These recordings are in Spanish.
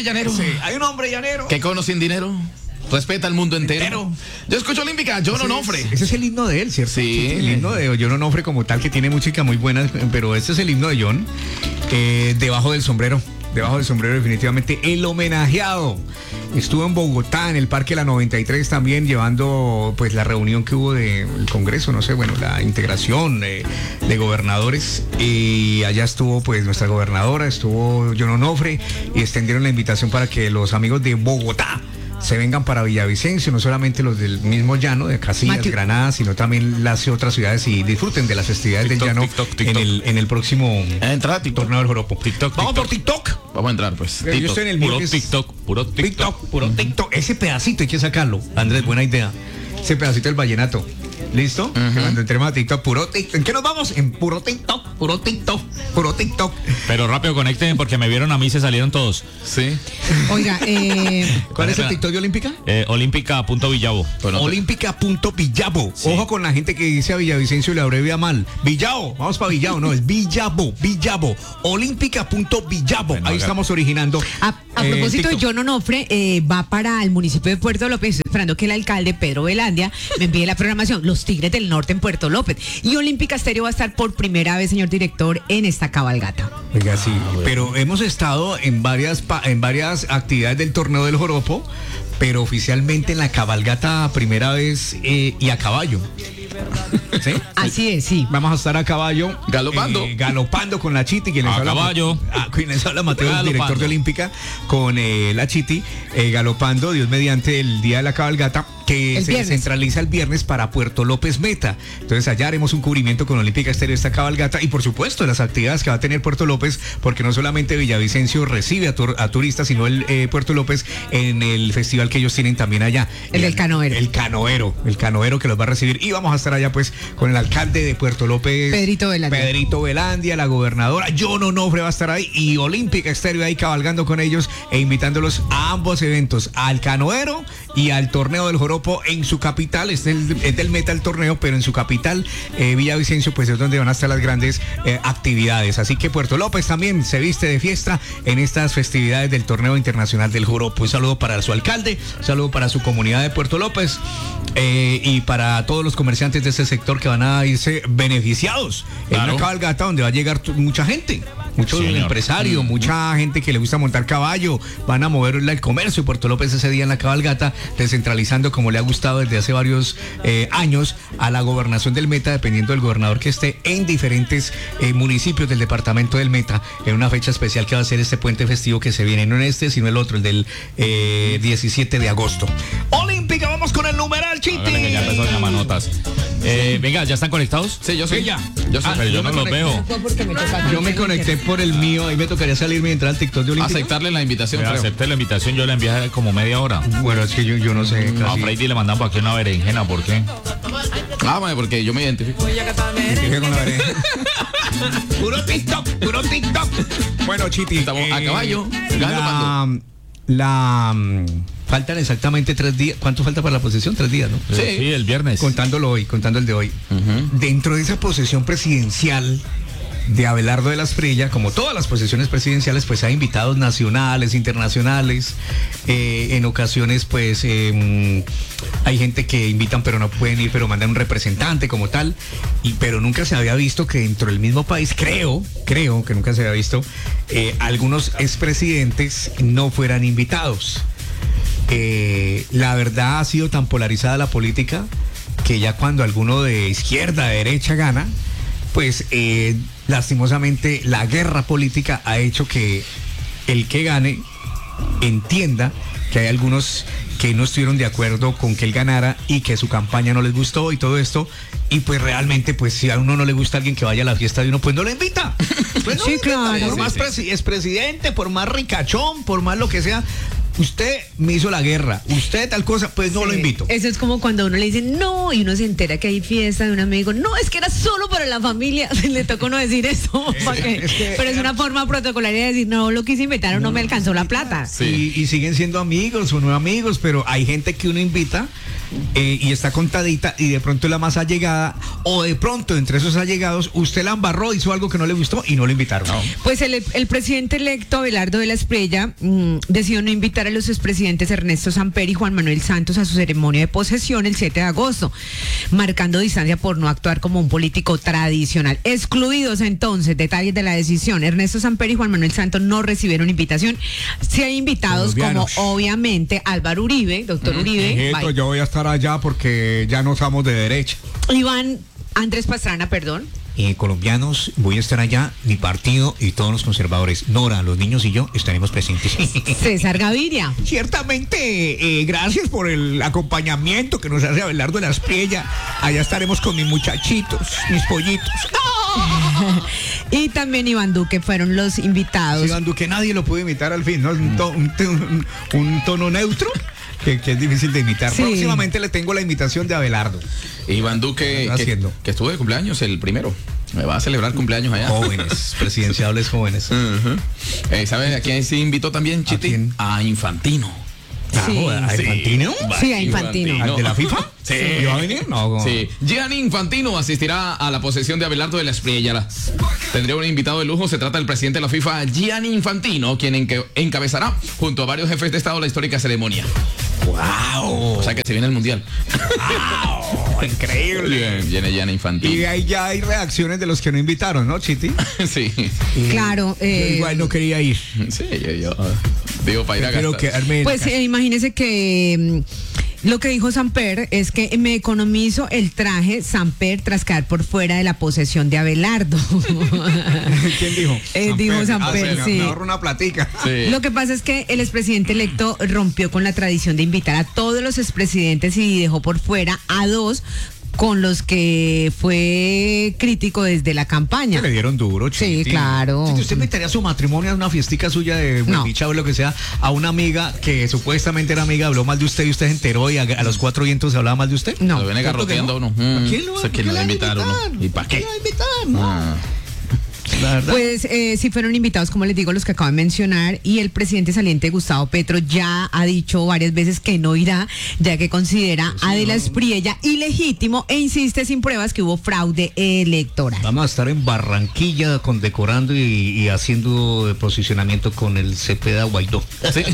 hombre llanero. Sí, hay un hombre llanero. Que con o sin dinero respeta al mundo entero. Yo escucho Olímpica, John Onofre. Ese es el himno de él, ¿cierto? Sí. El himno de John Onofre como tal, que tiene música muy buena, pero este es el himno de John. Debajo del sombrero. Debajo del sombrero, definitivamente el homenajeado. Estuvo en Bogotá, en el Parque La 93, también llevando pues la reunión que hubo del Congreso, no sé, bueno, la integración de gobernadores. Y allá estuvo pues nuestra gobernadora, estuvo John Onofre, y extendieron la invitación para que los amigos de Bogotá se vengan para Villavicencio, no solamente los del mismo llano, de Casillas, Granada, sino también las otras ciudades, y disfruten de las festividades del llano en el próximo torneo del Joropo. Vamos por TikTok. Vamos a entrar, pues. Yo estoy en el Puro mío, puro TikTok. Ese pedacito hay que sacarlo. Andrés, buena idea. Ese pedacito del vallenato. ¿Listo? Cuando entremos a TikTok, puro TikTok. ¿En qué nos vamos? En puro TikTok, puro TikTok, puro TikTok. Pero rápido, conecten porque me vieron a mí, se salieron todos. Sí. Oiga, ¿cuál es el TikTok de Olímpica? Olímpica.villavo. Olímpica.villavo. Sí. Ojo con la gente que dice a Villavicencio y le abrevia mal. Villavo, vamos para Villavo, no, es Villavo. Olímpica.villavo. Bueno, ahí estamos originando. A propósito de John Onofre, va para el municipio de Puerto López. Estoy esperando que el alcalde Pedro Velandia me envíe la programación. Los Tigres del Norte en Puerto López. Y Olímpica Estéreo va a estar por primera vez, señor director, en esta cabalgata. Oiga, sí, pero hemos estado en varias actividades del torneo del Joropo, pero oficialmente en la cabalgata primera vez y a caballo. ¿Sí? Así es, sí. Vamos a estar a caballo. Galopando con la Chiti. Quien les habla, caballo. Quien les habla, Mateo, el director de Olímpica, con la Chiti, galopando, Dios mediante, el día de la cabalgata, que se centraliza el viernes para Puerto López Meta. Entonces allá haremos un cubrimiento con Olímpica Estéreo esta cabalgata, y por supuesto las actividades que va a tener Puerto López, porque no solamente Villavicencio recibe a turistas, sino el Puerto López en el festival que ellos tienen también allá. El canoero. El canoero que los va a recibir, y vamos a estar allá pues con el alcalde de Puerto López, Pedrito Velandia, la gobernadora John Onofre va a estar ahí, y Olímpica Estéreo ahí cabalgando con ellos e invitándolos a ambos eventos, al canoero y al torneo del Joropo en su capital. Es del Meta el torneo, pero en su capital, Villavicencio, pues es donde van a estar las grandes actividades. Así que Puerto López también se viste de fiesta en estas festividades del torneo internacional del Joropo. Un saludo para su alcalde, un saludo para su comunidad de Puerto López, y para todos los comerciantes de este sector que van a irse beneficiados en una cabalgata donde va a llegar mucha gente. Muchos empresarios, mucha gente que le gusta montar caballo, van a mover el comercio de Puerto López ese día en la cabalgata, descentralizando, como le ha gustado desde hace varios años, a la gobernación del Meta, dependiendo del gobernador que esté en diferentes municipios del departamento del Meta, en una fecha especial que va a ser este puente festivo que se viene, no en este, sino el otro, el del 17 de agosto. Olímpica, vamos con el numeral, Chiti. Ya empezó a manotas. Venga, ¿ya están conectados? Sí, yo sí. Pero yo no los veo. Yo me conecté por el mío, ahí me tocaría salirme y entrar al TikTok de Olímpica. Aceptarle la invitación. Acepté la invitación, yo la envié hace como media hora. Bueno, es que yo no sé. A Freddy le mandamos aquí una berenjena, ¿por qué? Porque yo me identifico. Con la berenjena. Puro TikTok. Bueno, Chiti, estamos a caballo. Faltan exactamente 3 días. ¿Cuánto falta para la posesión? 3 días, ¿no? Sí, el viernes. Contando el de hoy. Dentro de esa posesión presidencial de Abelardo de la Espriella, como todas las posesiones presidenciales, pues hay invitados nacionales, internacionales. En ocasiones, pues hay gente que invitan pero no pueden ir, pero mandan un representante como tal. Pero nunca se había visto que dentro del mismo país, creo que nunca se había visto, algunos expresidentes no fueran invitados. La verdad, ha sido tan polarizada la política que ya cuando alguno de izquierda, de derecha gana, pues lastimosamente la guerra política ha hecho que el que gane entienda que hay algunos que no estuvieron de acuerdo con que él ganara y que su campaña no les gustó y todo esto, y pues realmente, pues si a uno no le gusta alguien que vaya a la fiesta de uno, pues no lo invita. Pues no, sí, claro. Por más es presidente, por más ricachón, por más lo que sea, usted me hizo la guerra, usted tal cosa, pues no lo invito. Eso es como cuando a uno le dicen no y uno se entera que hay fiesta de un amigo. No, es que era solo para la familia. Le toca uno decir eso. Pero es una forma protocolaria de decir no lo quise invitar o no me alcanzó la plata. Sí. Y siguen siendo amigos o no amigos, pero hay gente que uno invita y está contadita y de pronto es la más allegada, o de pronto entre esos allegados usted la embarró, hizo algo que no le gustó y no lo invitaron. No. Pues el presidente electo Abelardo de la Espriella decidió no invitar a los expresidentes Ernesto Samper y Juan Manuel Santos a su ceremonia de posesión el 7 de agosto, marcando distancia por no actuar como un político tradicional. Excluidos entonces, detalles de la decisión: Ernesto Samper y Juan Manuel Santos no recibieron invitación. Sí hay invitados como obviamente Álvaro Uribe, doctor Uribe. Yo voy a estar allá porque ya no somos de derecha. Iván Andrés Pastrana, perdón. Colombianos, voy a estar allá, mi partido y todos los conservadores. Nora, los niños y yo estaremos presentes. César Gaviria. Ciertamente, gracias por el acompañamiento que nos hace Abelardo de la Espriella. Allá estaremos con mis muchachitos, mis pollitos. Y también Iván Duque fueron los invitados. Iván Duque nadie lo puede imitar al fin, ¿no? Un tono neutro. Que es difícil de imitar. Sí. Próximamente le tengo la invitación de Abelardo. Iván Duque, que estuvo de cumpleaños el primero. Me va a celebrar cumpleaños allá. Jóvenes, presidenciables jóvenes. ¿Sabe a quién se invitó también, Chiti? ¿A Infantino. Sí. ¿A Infantino? Sí, a Infantino. ¿Al de la FIFA? Sí. ¿Va a venir? No. Sí. Gianni Infantino asistirá a la posesión de Abelardo de la Espriella. Tendría un invitado de lujo. Se trata del presidente de la FIFA, Gianni Infantino, quien encabezará junto a varios jefes de Estado la histórica ceremonia. ¡Wow! O sea que se viene el mundial. ¡Wow! Increíble. Viene Gianni Infantino. Y ahí ya hay reacciones de los que no invitaron, ¿no, Chiti? Sí. Claro. Yo igual no quería ir. Sí, yo digo para ir a gastar. Pues imagínese que lo que dijo Samper es que me economizo el traje Samper tras quedar por fuera de la posesión de Abelardo. ¿Quién dijo? Dijo Samper, sí. Me ahorro una platica. Sí. Lo que pasa es que el expresidente electo rompió con la tradición de invitar a todos los expresidentes y dejó por fuera a dos con los que fue crítico desde la campaña. Se le dieron duro, Chiti. Sí, claro. ¿Usted invitaría a su matrimonio a una fiestica suya de buenicha o lo que sea, a una amiga que supuestamente era amiga, habló mal de usted y usted se enteró y a los 4 vientos se hablaba mal de usted? No. Lo viene garroteando uno. ¿A quién lo va a invitar uno? ¿Y para qué? Pues sí fueron invitados, como les digo, los que acaban de mencionar, y el presidente saliente Gustavo Petro ya ha dicho varias veces que no irá, ya que considera a de la Espriella ilegítimo e insiste sin pruebas que hubo fraude electoral. Vamos a estar en Barranquilla condecorando y haciendo posicionamiento con el Cepeda Guaidó. ¿Sí?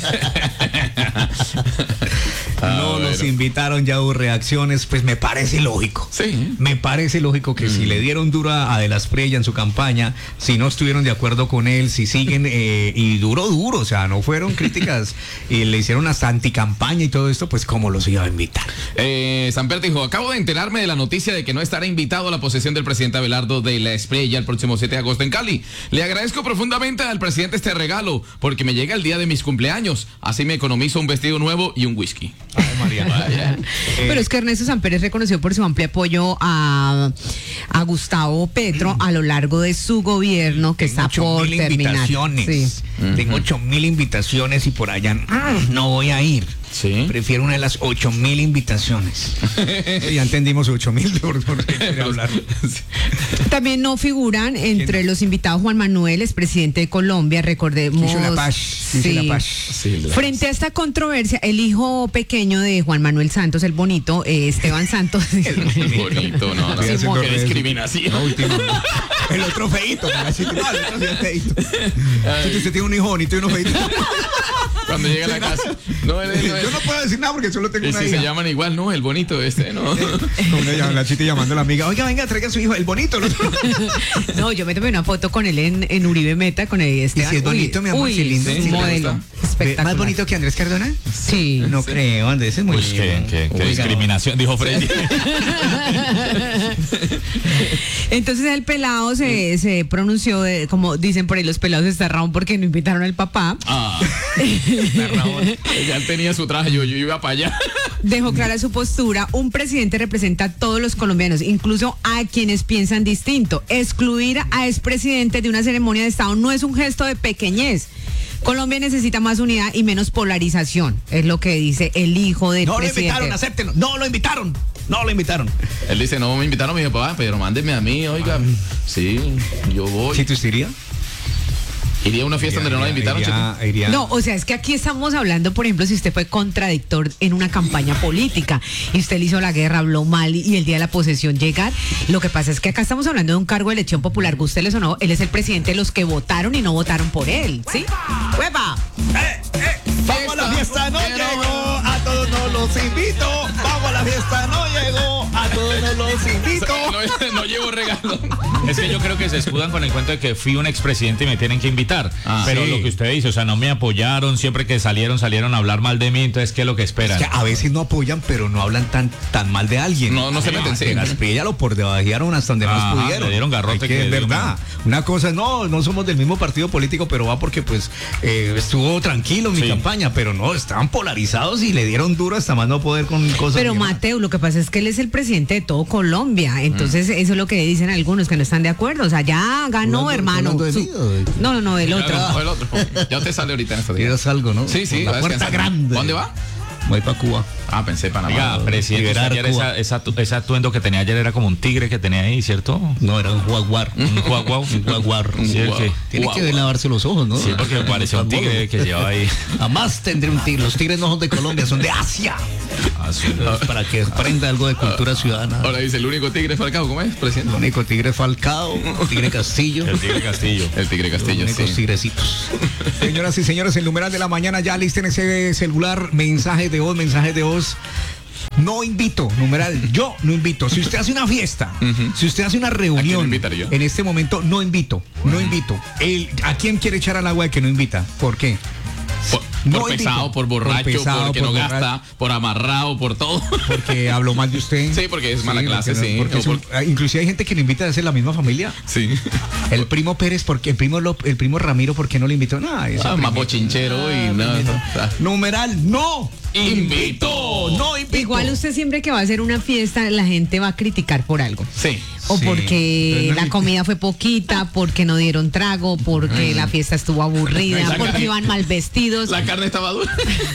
No nos invitaron, ya hubo reacciones, pues me parece lógico. Sí. Me parece lógico que si le dieron dura a de la Espriella en su campaña, si no estuvieron de acuerdo con él, si siguen, y duro, o sea, no fueron críticas y le hicieron hasta anticampaña y todo esto, pues cómo los iba a invitar. Samper dijo: acabo de enterarme de la noticia de que no estará invitado a la posesión del presidente Abelardo de la Espriella el próximo 7 de agosto en Cali. Le agradezco profundamente al presidente este regalo, porque me llega el día de mis cumpleaños, así me economizo un vestido nuevo y un whisky. Ay, María. Pero es que Ernesto Samper es reconocido por su amplio apoyo a Gustavo Petro a lo largo de su gobierno, que está por terminar. Sí. Tengo 8,000 invitaciones y por allá no voy a ir. Sí. Prefiero una de las 8,000 invitaciones. Ya entendimos 8,000 por hablar. También no figuran entre los invitados Juan Manuel, expresidente de Colombia, recordemos. Hizo la paz. Frente a esta controversia, el hijo pequeño de Juan Manuel Santos, el bonito, Esteban Santos. El bonito, no, qué discriminación. El otro feíto, el otro feíto. Usted tiene un hijo bonito y uno feíto. Cuando llega a la casa. Yo no puedo decir nada porque solo tengo una hija. Se llaman igual, ¿no? El bonito ¿no? La Chiti llamando a la amiga: oiga, venga, traiga a su hijo, el bonito. No, yo me tomé una foto con él en Uribe Meta, con el Esteban. ¿Y si es bonito, mi amor? Sí, lindo. Sí, modelo. Espectacular. ¿Más bonito que Andrés Cardona? Sí. No creo, Andrés es muy lindo. Qué discriminación, dijo Freddy. Entonces el pelado se pronunció, como dicen por ahí, los pelados está Raúl porque no invitaron al papá. Ya tenía su traje, yo iba para allá. Dejó clara su postura: un presidente representa a todos los colombianos, incluso a quienes piensan distinto. Excluir a expresidentes de una ceremonia de Estado no es un gesto de pequeñez. Colombia necesita más unidad y menos polarización, es lo que dice el hijo del presidente. No lo invitaron, acéptenlo. No lo invitaron. Él dice, no me invitaron, mi papá, pero mándenme a mí, oiga. Sí, yo voy. ¿Sí tú irías? ¿Iría a una fiesta donde no la invitaron, iría. No, o sea, es que aquí estamos hablando, por ejemplo, si usted fue contradictor en una campaña política y usted le hizo la guerra, habló mal y el día de la posesión llegar, lo que pasa es que acá estamos hablando de un cargo de elección popular, gústeles o no, él es el presidente de los que votaron y no votaron por él, ¿sí? ¡Hueva! Vamos a la fiesta, no llegó, a todos nos los invito. Vamos a la fiesta, no llegó, a todos nos los invito. No llevo regalo. Es que yo creo que se escudan con el cuento de que fui un expresidente y me tienen que invitar. Pero sí. Lo que usted dice, o sea, no me apoyaron, siempre que salieron a hablar mal de mí, entonces, ¿qué es lo que esperan? Es que a veces no apoyan, pero no hablan tan mal de alguien. No se meten, sí. Gaspilla por debajearon hasta donde más pudieron. Le dieron garrote. Que es verdad. Una cosa, no somos del mismo partido político, pero va porque pues estuvo tranquilo en mi campaña, pero no, estaban polarizados y le dieron duro hasta más no poder con cosas. Pero Mateo, lo que pasa es que él es el presidente de todo Colombia, entonces eso es lo que dicen algunos que no están de acuerdo, o sea, ya ganó, hermano. No, el otro. El otro. Ya te sale ahorita en esta día. Quieres algo, ¿no? Sí. La puerta grande. ¿Dónde va? Voy para Cuba. Pensé Panamá. Oiga, presidente, ayer ese atuendo que tenía ayer era como un tigre que tenía ahí, ¿cierto? No, era un jaguar. Un jaguar. Sí, Tiene que lavarse los ojos, ¿no? Sí, porque me pareció un tigre que llevaba ahí. Jamás tendré un tigre. Los tigres no son de Colombia, son de Asia. Para que aprenda algo de cultura ciudadana. Ahora dice, el único tigre es Falcao, ¿cómo es, presidente? El único tigre es Falcao, tigre Castillo. El tigre Castillo. Los únicos tigrecitos. Señoras y señores, el numeral de la mañana, ya listen ese celular, mensajes de voz. No invito, numeral, yo no invito. Si usted hace una fiesta, si usted hace una reunión, en este momento no invito. ¿A quién quiere echar al agua de que no invita? ¿Por qué? Por pesado, por borracho, porque no gasta, por amarrado, por todo. Porque habló mal de usted. Sí, porque es mala clase, sí. Inclusive hay gente que le invita a ser la misma familia. Sí. El primo Pérez, porque el primo Ramiro, ¿por qué no le invitó? Más bochinchero y nada. Numeral, no invito. Igual usted siempre que va a hacer una fiesta, la gente va a criticar por algo. Sí. O porque la comida fue poquita, porque no dieron trago, porque la fiesta estuvo aburrida, porque iban mal vestidos. La carne estaba dura.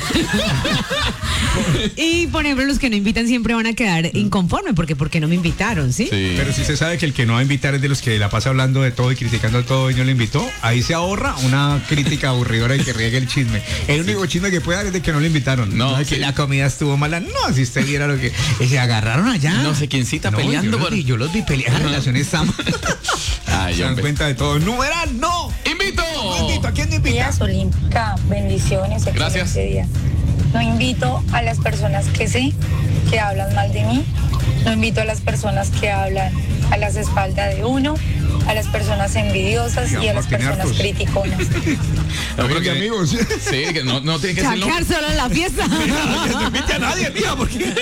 Y por ejemplo, los que no invitan siempre van a quedar inconformes, porque ¿por qué no me invitaron? ¿Sí? Pero si se sabe que el que no va a invitar es de los que la pasa hablando de todo y criticando todo y no le invitó, ahí se ahorra una crítica aburridora y que riegue el chisme. El único chisme que puede dar es de que no le invitaron. No, que la comida estuvo mala. No, si usted viera lo que se agarraron allá. No sé quién cita peleando. Yo los vi pelear. Las relaciones están. Se dan cuenta de todo. Numeral, no. ¡Invito! No invito. ¿A quién no invita? Días Olímpica, bendiciones. Gracias. Día. No invito a las personas que sé que hablan mal de mí. No invito a las personas que hablan a las espaldas de uno, a las personas envidiosas y a las personas criticonas. No, pero que amigos. Sí, que no tiene que ser. Sacar solo en la fiesta. No invite a nadie, mira, porque.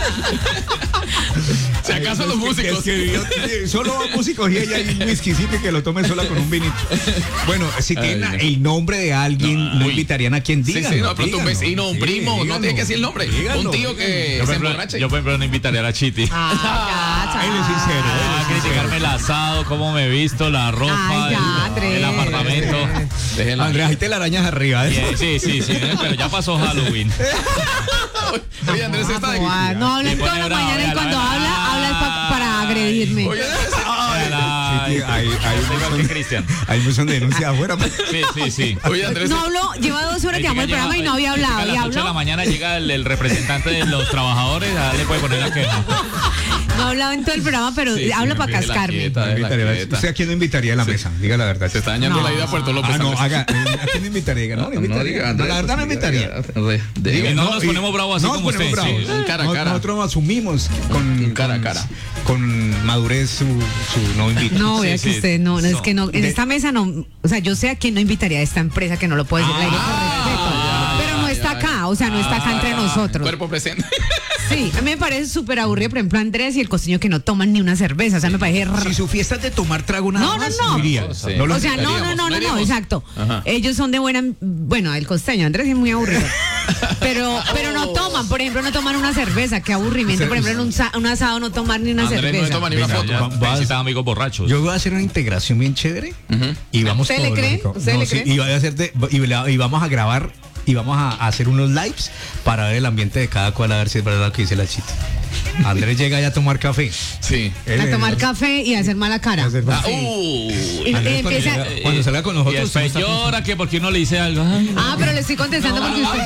Si acaso los músicos. Solo músicos y ella hay un whiskycito que lo tomen sola con un vinito. Bueno, si tienen el nombre de alguien, no invitarían a quien diga. Sí, no, pero un vecino, un primo, no tiene que decir el nombre. Un tío que se emborrache. Yo, por ejemplo, no invitaría a la Chiti. Él es sincero. A criticarme el asado, cómo me he visto, la ropa, el apartamento. Andrés, ahí te la arañas arriba. Sí, pero ya pasó Halloween. Oye, Andrés está de... No hablan toda la mañana y cuando habla para agredirme. Oye, Hay muchos de denuncia afuera. Sí. Oye, Andrés. No habló, lleva 2 horas llamando el programa y no había hablado. A las 8 de la mañana llega el representante de los trabajadores, le puede poner la queja. No ha hablado en todo el programa, pero habla para cascarme. ¿Usted a quién no invitaría a la mesa? Diga la verdad. Se está dañando la idea a Puerto López. ¿A quién invitaría? No, la verdad no invitaría. No nos ponemos bravos así como usted. Cara a cara. Nosotros asumimos con cara a cara. Con madurez su no invito. No, vea que usted no, es que no, en esta mesa no, o sea, yo sé a quién no invitaría a esta empresa que no lo puedo decir al aire con respeto, pero no está acá, o sea, no está acá entre nosotros. Cuerpo presente. Sí, a mí me parece súper aburrido, por ejemplo, Andrés y el costeño que no toman ni una cerveza, o sea, me parece... Si su fiesta es de tomar trago nada más, iría. O sea, no, exacto. Ellos son de buena... Bueno, el costeño, Andrés es muy aburrido. Pero no toman, por ejemplo, no toman una cerveza. Qué aburrimiento, por ejemplo, en un asado no tomar ni una cerveza. No toma ni una foto. Visitan amigos borrachos. Yo voy a hacer una integración bien chévere y vamos. ¿Usted le cree? ¿Usted le cree? Y voy a hacer y vamos a grabar y vamos a hacer unos lives para ver el ambiente de cada cual, a ver si es verdad lo que dice la chita. Andrés llega ya a tomar café. Sí. A tomar café y a hacer mala cara. Y empieza, cuando salga con nosotros. Y después llora que porque uno le dice algo. Pero le estoy contestando porque usted.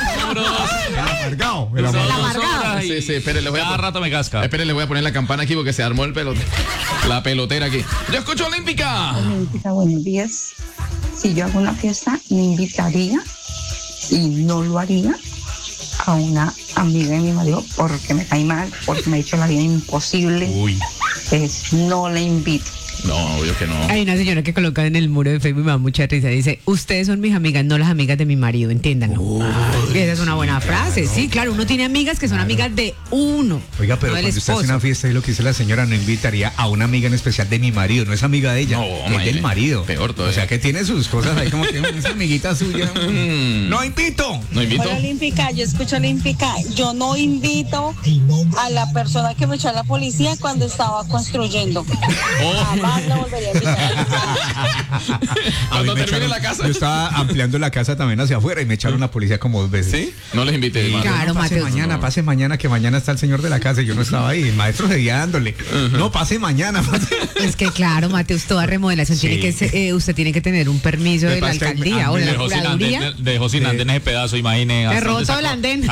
El amargado. Sí, espere, cada rato me casca. Espere, le voy a poner la campana aquí porque se armó la pelotera aquí. Yo escucho Olímpica. Olímpica, buenos días. Si yo hago una fiesta, me invitaría y no lo haría a una amiga de mi marido porque me cae mal, porque me ha hecho la vida imposible. Pues no le invito. No, obvio que no. Hay una señora que coloca en el muro de Facebook, me da mucha risa, dice: ustedes son mis amigas, no las amigas de mi marido, entiéndanlo. Esa es una buena frase. Sí, claro, uno tiene amigas que son amigas de uno. Oiga, pero no cuando usted hace una fiesta y lo que dice la señora, no invitaría a una amiga en especial de mi marido, no es amiga de ella, es del marido. Peor todavía. O sea que tiene sus cosas ahí como que es amiguita suya. No invito. No invito. Hola, Olímpica, yo escucho Olímpica. Yo no invito a la persona que me echó a la policía cuando estaba construyendo. Jamás la volvería a invitar. Cuando termine la casa. Yo estaba ampliando la casa también hacia afuera y me echaron la policía como 2 veces. ¿Sí? No les invité. Claro, pase mañana, que mañana está el señor de la casa y yo no estaba ahí. El maestro seguía dándole. No, pase mañana. Es que claro, Mateus, toda remodelación tiene que usted tiene que tener un permiso de la alcaldía o de la procuraduría. Dejó sin andén ese pedazo, imagine. Te roto el andén.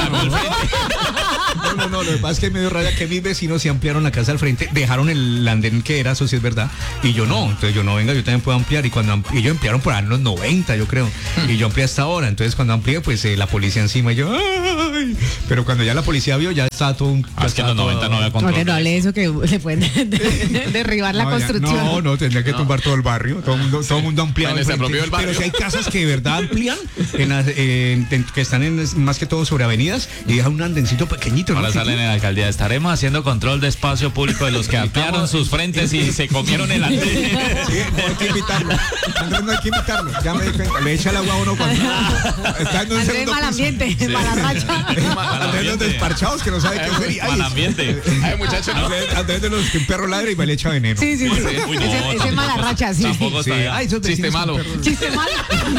No, lo que pasa es que me dio rabia que mis vecinos sí ampliaron la casa al frente, dejaron el andén que era, eso sí es verdad, y yo no, entonces yo no, venga, yo también puedo ampliar, y cuando ellos ampliaron por ahí en los 90, yo creo, y yo amplié hasta ahora, entonces cuando amplié, pues la policía encima, y yo, ¡ay! Pero cuando ya la policía vio, ya estaba todo un... Es que en los 90 no había control. No hable eso que se pueden derribar la construcción. No, tendría que tumbar todo el barrio, todo el mundo ampliado. Pero si hay casas que de verdad amplían, que están más que todo sobre avenidas, y dejan un andencito pequeñito. Ahora salen en la alcaldía, estaremos haciendo control de espacio público de los que ampliaron sus frentes y se comieron el andén. Sí, no hay que invitarlo. Andrés, no hay que invitarlo. Ya me di cuenta. Le echa el agua a uno cuando está en un Andrés, mal ambiente, mala racha. Andrés, los desparchados que no sabe qué hacer. Mal ambiente. Ay, muchachos, Andrés de los que un perro ladra y me le echa veneno. Sí. Ese es mala racha, sí. Tampoco está allá. Ay, chiste malo. Chiste malo.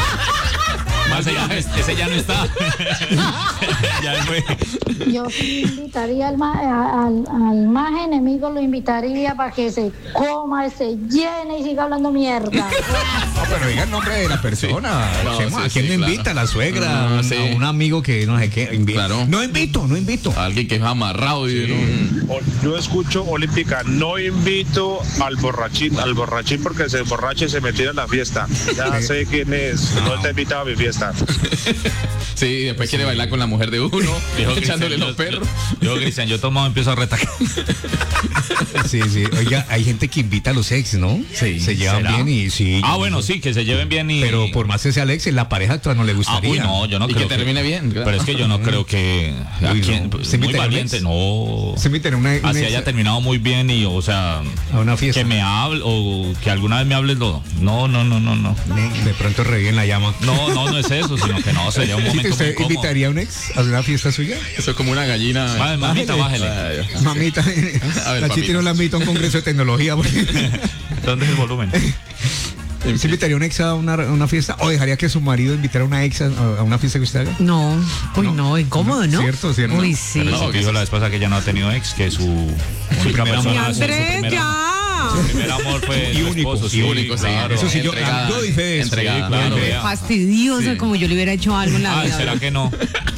Ese ya no está. Ya fue. Yo sí invitaría al más enemigo, lo invitaría para que se coma, se llene y siga hablando mierda. No, pero diga el nombre de la persona. ¿A quién no invita? ¿A la suegra? ¿A un amigo que no sé qué? Claro. No invito. A alguien que es amarrado. Yo escucho Olímpica, no invito al borrachín porque se emborracha y se me tira en la fiesta. Ya sé quién es, no te he invitado a mi fiesta. Sí, después quiere bailar con la mujer de uno, echándole los perros. Yo, Cristian, yo tomo, empiezo a retacar. Sí. Oiga, hay gente que invita a los ex, ¿no? Sí. Se llevan bien y sí. Bueno, sí, que se lleven bien y... Pero por más que sea el ex, la pareja actual no le gustaría. No, yo no creo que termine bien. Claro. Pero es que yo no creo que... muy valiente, no. Se invita así haya terminado muy bien y, o sea... A una fiesta. Que me hable, o que alguna vez me hables, no. De pronto reviven la llama. No es eso, sino que no, sería un momento muy cómodo. ¿Invitaría a un ex a una fiesta suya? Eso es como una gallina. Mamita, bájele. Mamita, la chita no la invita a un congreso de tecnología. ¿Dónde es el volumen? ¿Se invitaría a un ex a una fiesta? ¿O dejaría que su marido invitara a una ex a una fiesta que usted haga? No, incómodo, ¿no? Cierto. Uy, sí. Pero dijo la vez pasada que ya no ha tenido ex, que su primer amor. Andrés, ya. Su primer amor fue y único, sí, claro. Eso sí, yo doy fe de eso. Entregada, claro. Fastidioso, como yo le hubiera hecho algo en la vida. ¿Será que no?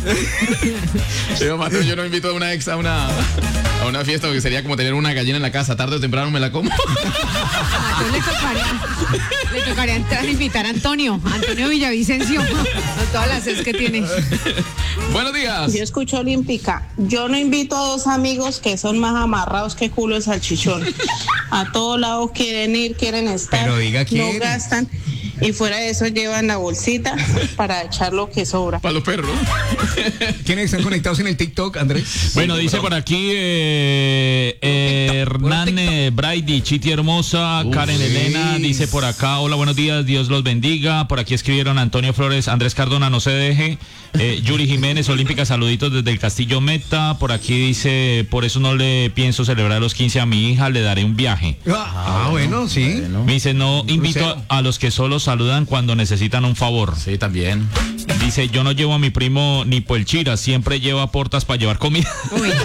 Yo no invito a una ex a una fiesta porque sería como tener una gallina en la casa. Tarde o temprano me la como. Le tocaría entrar a invitar a Antonio Villavicencio. A todas las ex que tiene. Buenos días. Yo escucho Olímpica. Yo no invito a 2 amigos que son más amarrados que culo de salchichón. A todos lados quieren ir, quieren estar. Pero diga quién. No gastan. Y fuera de eso llevan la bolsita para echar lo que sobra. Para los perros. ¿Quiénes están conectados en el TikTok, Andrés? Bueno, dice por aquí Hernán Brady, Chiti hermosa, Karen Elena, dice por acá, hola, buenos días, Dios los bendiga. Por aquí escribieron Antonio Flores, Andrés Cardona, no se deje. Yuri Jiménez, Olímpica, saluditos desde el Castillo Meta. Por aquí dice, por eso no le pienso celebrar los 15 a mi hija, le daré un viaje. Bueno, sí. Bueno. Me dice, no invito a los que solo saludan cuando necesitan un favor. Sí, también. Dice, yo no llevo a mi primo ni por el chira, siempre lleva portas para llevar comida. Uy, no.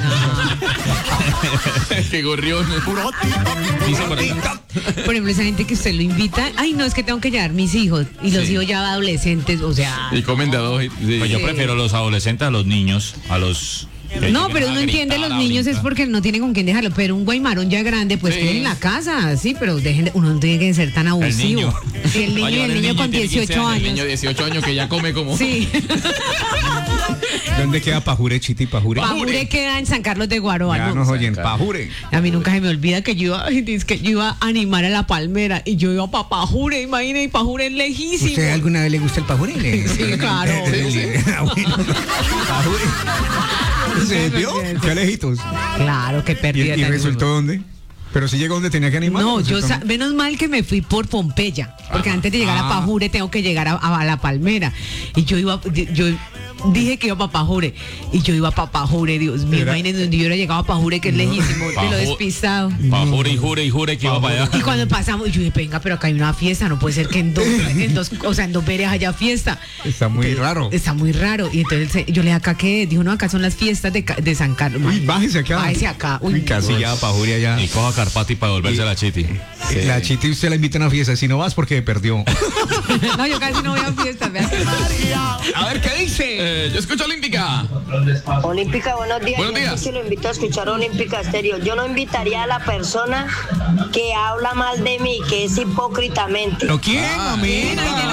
Qué gorrión. Dice por ahí. Por ejemplo, esa gente que usted lo invita, ay, no, es que tengo que llevar mis hijos, y los hijos ya adolescentes, o sea. Y comen de a dos. Sí. Pues yo prefiero a los adolescentes a los niños, a los... No, pero uno entiende, los niños es porque no tienen con quién dejarlo, pero un guaymarón ya grande, pues tiene en la casa, sí, pero uno no tiene que ser tan abusivo. El niño con 18 años. El niño de 18 años que ya come como... Sí. ¿Dónde queda Pajure, Chiti, Pajure? Pajure queda en San Carlos de Guaroa. Ya nos oyen, Pajure. A mí nunca se me olvida que yo iba a animar a la palmera y yo iba para Pajure, imagínate, y Pajure es lejísimo. ¿Usted alguna vez le gusta el Pajure? Sí, claro. Pajure. ¿Se vio? ¿Qué lejitos? Claro, qué pérdida. ¿Y resultó dónde? Pero si llegó donde tenía que animar. No, menos mal que me fui por Pompeya, porque antes de llegar a Pajure tengo que llegar a la Palmera. Y yo dije que iba para Pajure y yo iba para Pajure, Dios mío, imagínense donde yo hubiera llegado a Pajure, que es lejísimo, de lo despistado. Pajure y jure que iba para allá. Y cuando pasamos, yo dije, venga, pero acá hay una fiesta, no puede ser que en dos veredas haya fiesta. Está muy raro. Está muy raro. Y entonces yo le dije, ¿acá qué? Dijo, no, acá son las fiestas de San Carlos. Uy, bájese acá. Bájese acá. Uy, casi ya, Pajure allá. Y coja Carpati para volverse a la Chiti. Sí. La Chiti usted la invita a una fiesta, si no vas porque perdió. No, yo casi no voy a fiestas. A ver, ¿qué dice? Yo escucho Olímpica. Olímpica, buenos días. Buenos días. Yo sí lo invito a escuchar Olímpica Estéreo. Yo no invitaría a la persona que habla mal de mí, que es hipócritamente. ¿Pero quién, mami?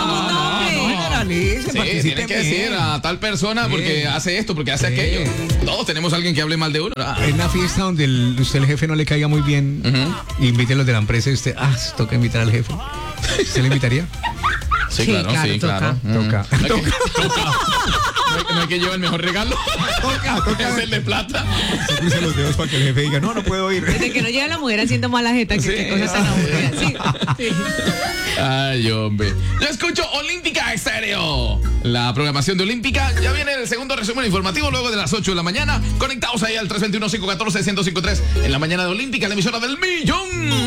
Sí, tiene que decir a tal persona porque hace esto, porque hace aquello. Todos tenemos a alguien que hable mal de uno. En una fiesta donde usted el jefe no le caiga muy bien, invite a los de la empresa y usted, toca invitar al jefe. ¿Usted le invitaría? Sí, claro. Toca. No hay que llevar el mejor regalo. Toca. Es el de plata. Se cruza los dedos para que el jefe diga, no puedo ir. Desde que no llega la mujer haciendo mala jeta, que qué cosa tan aburrida. Sí. Ay, hombre. Yo escucho Olímpica Estéreo. La programación de Olímpica. Ya viene el segundo resumen informativo luego de las 8 de la mañana. Conectados ahí al 321-514-1053 en la mañana de Olímpica, la emisora del millón.